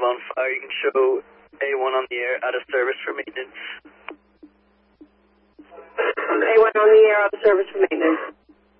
on fire. You can show A1 on the air out of service for maintenance. A1 on the air, out of service for maintenance.